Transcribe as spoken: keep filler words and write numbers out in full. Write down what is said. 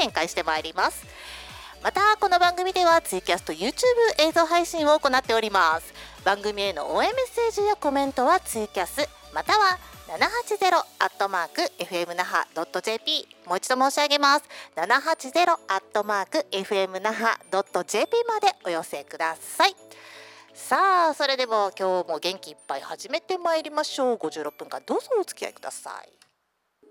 展開してまいります。またこの番組ではツイキャスと YouTube 映像配信を行っております。番組への応援メッセージやコメントはツイキャスまたはななはちゼロアットマーク エフエム 那覇 ドット ジェーピー もう一度申し上げます。ななはちゼロアットマーク エフエム 那覇 ドット ジェーピー までお寄せください。さあそれでは今日も元気いっぱい始めてまいりましょう。ごじゅうろっぷんかんどうぞお付き合いください。